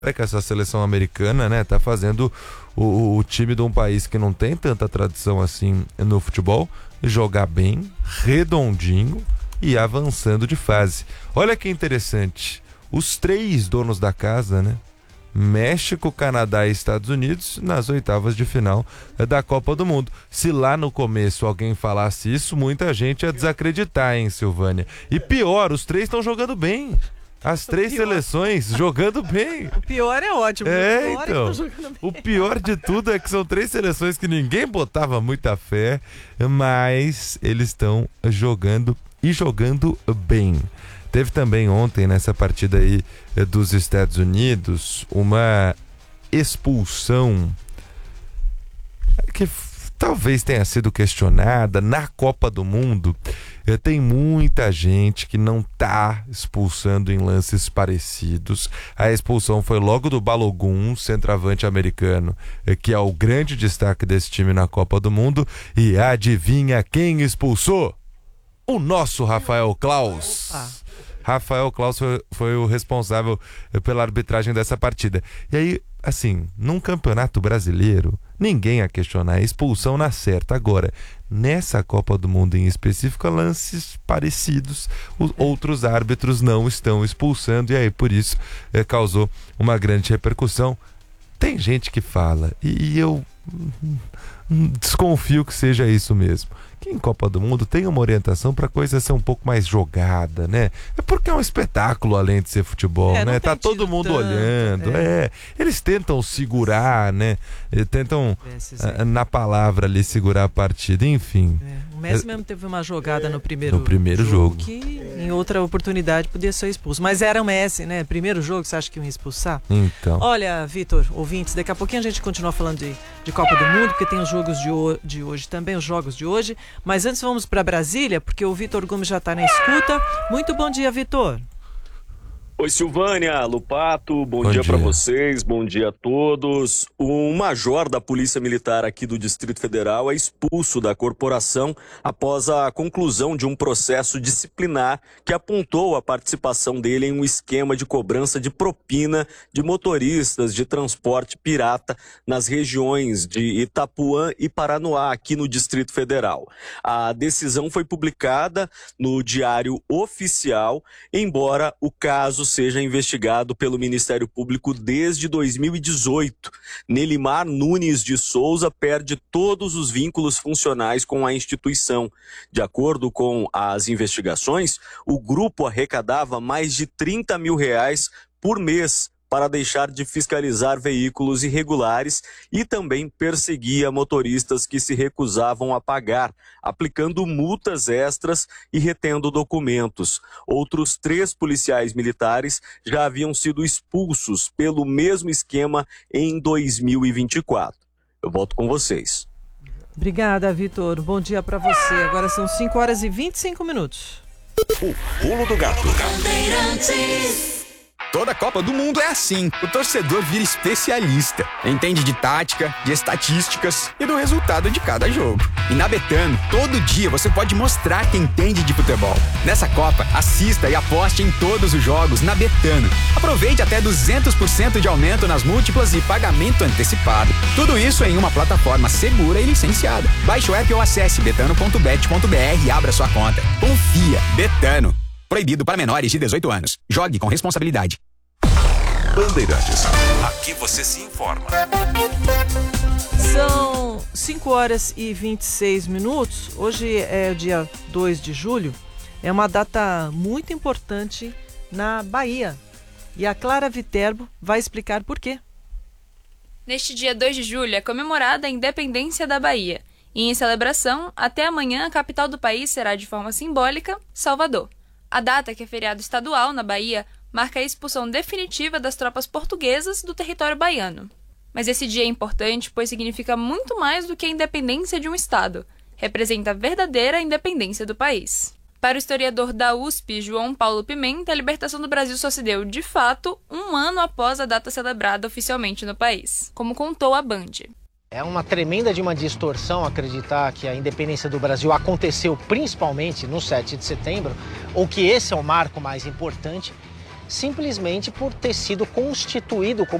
É que essa seleção americana, né, tá fazendo o time de um país que não tem tanta tradição assim no futebol jogar bem, redondinho e avançando de fase. Olha que interessante, os 3 donos da casa, né, México, Canadá e Estados Unidos nas oitavas de final da Copa do Mundo. Se lá no começo alguém falasse isso, muita gente ia desacreditar, hein, Silvânia? E pior, os 3 estão jogando bem. As 3 seleções jogando bem. O pior é ótimo. Então, o pior de tudo é que são 3 seleções que ninguém botava muita fé, mas eles estão jogando e jogando bem. Teve também ontem, nessa partida aí dos Estados Unidos, uma expulsão que talvez tenha sido questionada na Copa do Mundo. Tem muita gente que não tá expulsando em lances parecidos. A expulsão foi logo do Balogun, centroavante americano, que é o grande destaque desse time na Copa do Mundo. E adivinha quem expulsou? O nosso Rafael Claus. Rafael Claus foi o responsável pela arbitragem dessa partida. E aí, assim, num campeonato brasileiro, ninguém ia questionar a expulsão na certa. Agora, nessa Copa do Mundo em específico, lances parecidos, os outros árbitros não estão expulsando, e aí por isso causou uma grande repercussão. Tem gente que fala, e eu desconfio que seja isso mesmo, que em Copa do Mundo tem uma orientação para a coisa ser um pouco mais jogada, né? É porque é um espetáculo além de ser futebol, né? Tá todo mundo tanto, olhando, eles tentam segurar, né? Tentam, na palavra ali, segurar a partida, enfim. O Messi mesmo teve uma jogada no primeiro jogo que em outra oportunidade podia ser expulso. Mas era o Messi, né? Primeiro jogo, você acha que iam expulsar? Então. Olha, Vitor, ouvintes, daqui a pouquinho a gente continua falando de Copa do Mundo, porque tem os jogos de hoje também, os jogos de hoje. Mas antes vamos para Brasília, porque o Vitor Gomes já está na escuta. Muito bom dia, Vitor. Oi, Silvânia, Lupato, bom dia para vocês, bom dia a todos. Um major da Polícia Militar aqui do Distrito Federal é expulso da corporação após a conclusão de um processo disciplinar que apontou a participação dele em um esquema de cobrança de propina de motoristas de transporte pirata nas regiões de Itapuã e Paranoá, aqui no Distrito Federal. A decisão foi publicada no Diário Oficial, embora o caso seja investigado pelo Ministério Público desde 2018. Nelimar Nunes de Souza perde todos os vínculos funcionais com a instituição. De acordo com as investigações, o grupo arrecadava mais de R$30 mil por mês para deixar de fiscalizar veículos irregulares e também perseguia motoristas que se recusavam a pagar, aplicando multas extras e retendo documentos. Outros 3 policiais militares já haviam sido expulsos pelo mesmo esquema em 2024. Eu volto com vocês. Obrigada, Vitor. Bom dia para você. Agora são 5h25. O Pulo do Gato. Toda Copa do Mundo é assim. O torcedor vira especialista. Entende de tática, de estatísticas e do resultado de cada jogo. E na Betano, todo dia você pode mostrar quem entende de futebol. Nessa Copa, assista e aposte em todos os jogos na Betano. Aproveite até 200% de aumento nas múltiplas e pagamento antecipado. Tudo isso em uma plataforma segura e licenciada. Baixe o app ou acesse betano.bet.br e abra sua conta. Confia. Betano. Proibido para menores de 18 anos. Jogue com responsabilidade. Bandeirantes. Aqui você se informa. São 5h26. Hoje é o dia 2 de julho. É uma data muito importante na Bahia. E a Clara Viterbo vai explicar por quê. Neste dia 2 de julho é comemorada a independência da Bahia. E em celebração, até amanhã a capital do país será de forma simbólica, Salvador. A data, que é feriado estadual na Bahia, marca a expulsão definitiva das tropas portuguesas do território baiano. Mas esse dia é importante pois significa muito mais do que a independência de um estado. Representa a verdadeira independência do país. Para o historiador da USP, João Paulo Pimenta, a libertação do Brasil só se deu, de fato, 1 ano após a data celebrada oficialmente no país, como contou a Band. É uma tremenda de uma distorção acreditar que a independência do Brasil aconteceu principalmente no 7 de setembro, ou que esse é o marco mais importante, simplesmente por ter sido constituído como